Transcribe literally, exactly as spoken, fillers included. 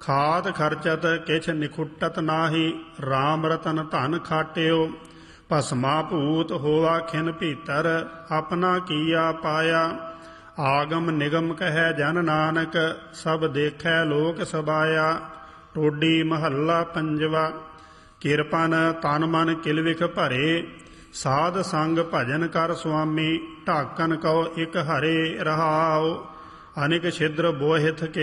ਖਾਤ ਖਰਚਤ ਕਿਛ ਨਿਖੁੱਟਤ ਨਾਹੀ, ਰਾਮ ਰਤਨ ਧਨ ਖਾਟਿਓ। ਭਸਮਾ ਭੂਤ ਹੋਵਾ ਖਿਨ ਭੀਤਰ, ਆਪਣਾ ਕੀਆ ਪਾਇਆ। ਆਗਮ ਨਿਗਮ ਕਹਿ ਜਨ ਨਾਨਕ, ਸਭ ਦੇਖੈ ਲੋਕ ਸਬਾਇਆ। ਟੋਡੀ ਮਹੱਲਾ ਪੰਜਵਾ। ਕਿਰਪਨ ਤਨ ਮਨ ਕਿਲਵਿਖ ਭਰੇ, ਸਾਧ ਸੰਗ ਭਜਨ ਕਰ ਸੁਆਮੀ। ਢਾਕਨ ਕਉ ਇਕ ਹਰੇ ਰਹਾਉ, ਅਨਿਕ ਛਿਦਰ ਬੋਹਿਥ ਕੇ